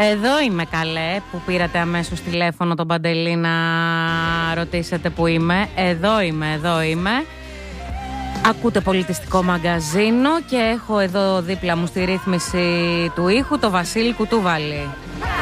Εδώ είμαι, καλέ, που πήρατε αμέσως τηλέφωνο τον Παντελή να ρωτήσετε που είμαι. Εδώ είμαι. Ακούτε Πολιτιστικό Μαγκαζίνο και έχω εδώ δίπλα μου στη ρύθμιση του ήχου το Βασίλη Κουτούβαλη.